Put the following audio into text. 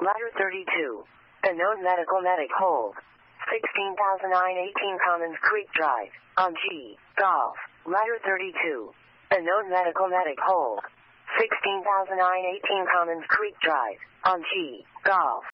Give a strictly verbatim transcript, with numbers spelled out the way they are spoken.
Ladder thirty-two. A known medical medic hold. sixteen thousand nine hundred eighteen Commons Creek Drive. On G. Golf. Ladder thirty-two. A known medical medic hold. sixteen thousand nine hundred eighteen Commons Creek Drive. On G. Golf.